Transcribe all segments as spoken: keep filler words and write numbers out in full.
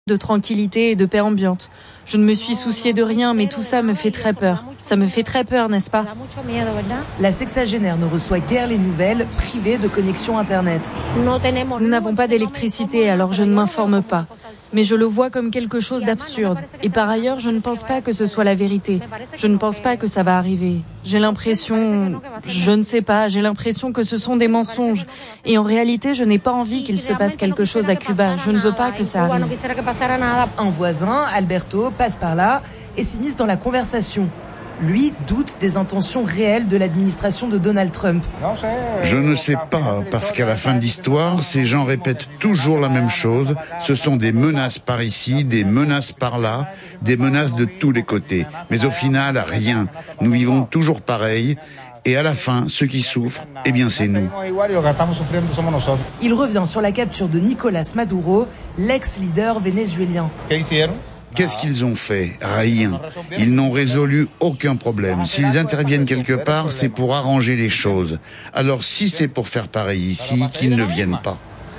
de tranquillité et de paix ambiante. Je ne me suis souciée de rien, mais tout ça me fait très peur. Ça me fait très peur, n'est-ce pas ? La sexagénaire ne reçoit guère les nouvelles, privée de connexion Internet. Nous n'avons pas d'électricité, alors je ne m'informe pas. Mais je le vois comme quelque chose d'absurde. Et par ailleurs, je ne pense pas que ce soit la vérité. Je ne pense pas que ça va arriver. J'ai l'impression... Je ne sais pas, j'ai l'impression que ce sont des mensonges. Et en réalité, je n'ai pas envie qu'il se passe quelque chose à Cuba. Je ne veux pas que ça arrive. Un voisin, Alberto, passe par là et s'immisce dans la conversation. Lui doute des intentions réelles de l'administration de Donald Trump. Je ne sais pas, parce qu'à la fin de l'histoire, ces gens répètent toujours la même chose. Ce sont des menaces par ici, des menaces par là, des menaces de tous les côtés. Mais au final, rien. Nous vivons toujours pareil. Et à la fin, ceux qui souffrent, eh bien c'est nous. Il revient sur la capture de Nicolás Maduro, l'ex-leader vénézuélien. Qu'est-ce qu'ils ont fait ? Rien. Ils n'ont résolu aucun problème. S'ils interviennent quelque part, c'est pour arranger les choses. Alors si c'est pour faire pareil ici, qu'ils ne viennent pas.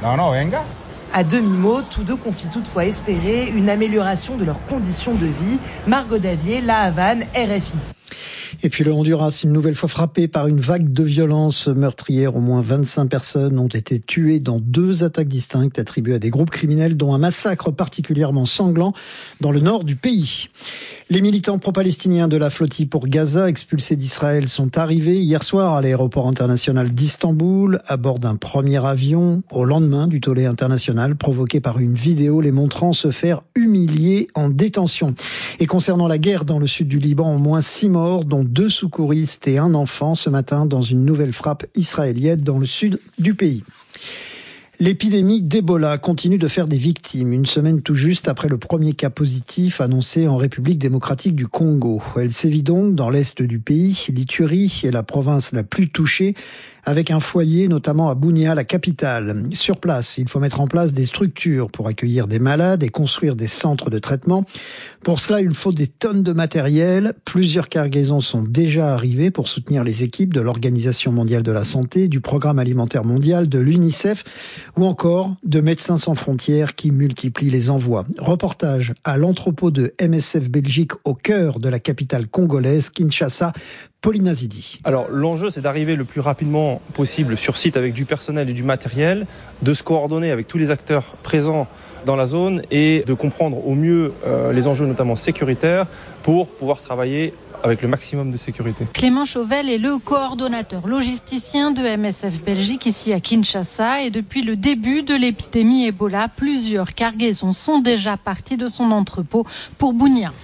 À demi-mot, tous deux confient toutefois espérer une amélioration de leurs conditions de vie. Margot Davier, La Havane, R F I. Et puis le Honduras, une nouvelle fois frappé par une vague de violence meurtrière. Au moins vingt-cinq personnes ont été tuées dans deux attaques distinctes attribuées à des groupes criminels, dont un massacre particulièrement sanglant dans le nord du pays. Les militants pro-palestiniens de la flottille pour Gaza, expulsés d'Israël, sont arrivés hier soir à l'aéroport international d'Istanbul à bord d'un premier avion au lendemain du tollé international provoqué par une vidéo les montrant se faire humilier en détention. Et concernant la guerre dans le sud du Liban, au moins six morts, dont deux secouristes et un enfant ce matin dans une nouvelle frappe israélienne dans le sud du pays. L'épidémie d'Ebola continue de faire des victimes, une semaine tout juste après le premier cas positif annoncé en République démocratique du Congo. Elle sévit donc dans l'est du pays. L'Ituri est la province la plus touchée, avec un foyer notamment à Bunia, la capitale. Sur place, il faut mettre en place des structures pour accueillir des malades et construire des centres de traitement. Pour cela, il faut des tonnes de matériel. Plusieurs cargaisons sont déjà arrivées pour soutenir les équipes de l'Organisation mondiale de la santé, du Programme alimentaire mondial, de l'UNICEF ou encore de Médecins sans frontières qui multiplient les envois. Reportage à l'entrepôt de M S F Belgique au cœur de la capitale congolaise, Kinshasa. Pauline Azidi. Alors l'enjeu, c'est d'arriver le plus rapidement possible sur site avec du personnel et du matériel, de se coordonner avec tous les acteurs présents dans la zone et de comprendre au mieux euh, les enjeux notamment sécuritaires pour pouvoir travailler avec le maximum de sécurité. Clément Chauvel est le coordonnateur logisticien de M S F Belgique ici à Kinshasa et depuis le début de l'épidémie Ebola, plusieurs cargaisons sont déjà parties de son entrepôt pour Bunia.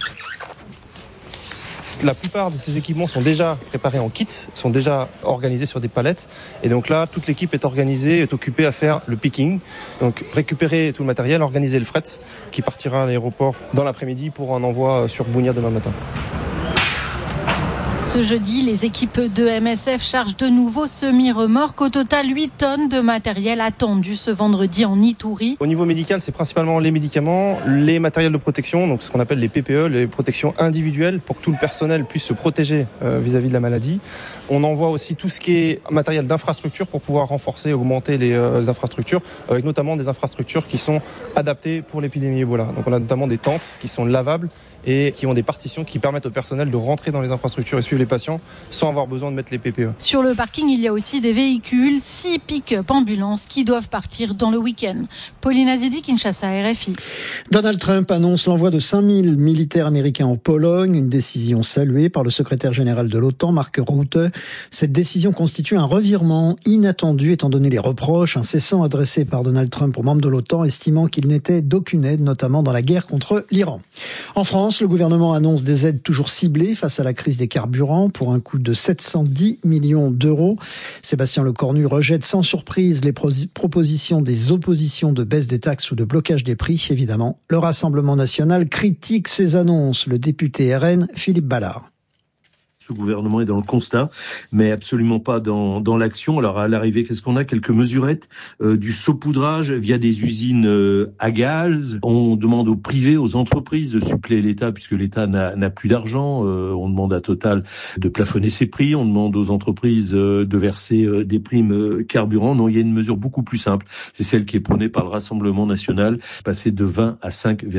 La plupart de ces équipements sont déjà préparés en kit, sont déjà organisés sur des palettes. Et donc là, toute l'équipe est organisée, est occupée à faire le picking. Donc récupérer tout le matériel, organiser le fret qui partira à l'aéroport dans l'après-midi pour un envoi sur Bunia demain matin. Ce jeudi, les équipes de M S F chargent de nouveaux semi-remorques. Au total, huit tonnes de matériel attendu ce vendredi en Ituri. Au niveau médical, c'est principalement les médicaments, les matériels de protection, donc ce qu'on appelle les P P E, les protections individuelles, pour que tout le personnel puisse se protéger euh, vis-à-vis de la maladie. On envoie aussi tout ce qui est matériel d'infrastructure pour pouvoir renforcer, augmenter les euh, infrastructures, avec notamment des infrastructures qui sont adaptées pour l'épidémie Ebola. Donc on a notamment des tentes qui sont lavables et qui ont des partitions qui permettent au personnel de rentrer dans les infrastructures et suivre les patients sans avoir besoin de mettre les P P E. Sur le parking, il y a aussi des véhicules, six pick-up ambulances qui doivent partir dans le week-end. Pauline Azidi, Kinshasa, R F I. Donald Trump annonce l'envoi de cinq mille militaires américains en Pologne, une décision saluée par le secrétaire général de l'OTAN, Mark Rutte. Cette décision constitue un revirement inattendu étant donné les reproches incessants adressés par Donald Trump aux membres de l'OTAN, estimant qu'il n'était d'aucune aide, notamment dans la guerre contre l'Iran. En France, le gouvernement annonce des aides toujours ciblées face à la crise des carburants pour un coût de sept cent dix millions d'euros. Sébastien Lecornu rejette sans surprise les propositions des oppositions de baisse des taxes ou de blocage des prix. Évidemment, le Rassemblement national critique ces annonces. Le député R N, Philippe Ballard. Ce gouvernement est dans le constat, mais absolument pas dans, dans l'action. Alors à l'arrivée, qu'est-ce qu'on a? Quelques mesurettes, euh, du saupoudrage via des usines euh, à gaz. On demande aux privés, aux entreprises de suppléer l'État puisque l'État n'a, n'a plus d'argent. Euh, on demande à Total de plafonner ses prix. On demande aux entreprises euh, de verser euh, des primes euh, carburant. Non, il y a une mesure beaucoup plus simple. C'est celle qui est prônée par le Rassemblement national, passer de vingt à cinq